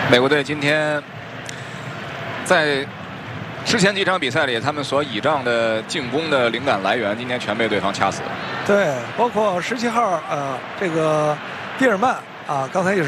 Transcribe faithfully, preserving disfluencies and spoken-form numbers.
美国队今天在之前几场比赛里，他们所倚仗的进攻的灵感来源，今天全被对方掐死了。 对，包括十七号呃，这个蒂尔曼啊，刚才也是。